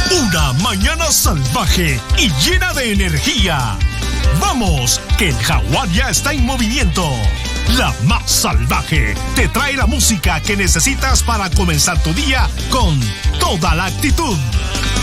Una mañana salvaje y llena de energía. ¡Vamos, que el jaguar ya está en movimiento! La más salvaje te trae la música que necesitas para comenzar tu día con toda la actitud.